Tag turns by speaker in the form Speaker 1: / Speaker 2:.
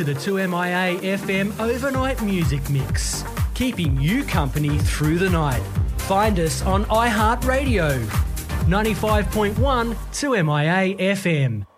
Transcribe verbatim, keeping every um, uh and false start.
Speaker 1: to the two M I A F M Overnight Music Mix, keeping you company through the night. Find us on iHeartRadio, ninety-five point one two M I A F M.